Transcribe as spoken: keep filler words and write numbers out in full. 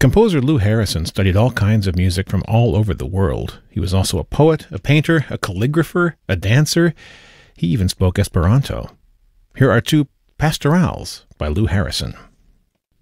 Composer Lou Harrison studied all kinds of music from all over the world. He was also a poet, a painter, a calligrapher, a dancer. He even spoke Esperanto. Here are two pastorals by Lou Harrison.